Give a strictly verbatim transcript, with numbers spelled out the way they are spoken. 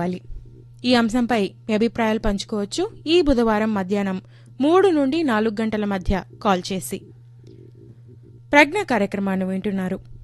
తీసుకోవాలి? ఈ అంశంపై మీ అభిప్రాయాలు పంచుకోవచ్చు ఈ బుధవారం మధ్యాహ్నం మూడు నుండి నాలుగు గంటల మధ్య కాల్ చేసి. ప్రజ్ఞ కార్యక్రమాన్ని వింటున్నారు.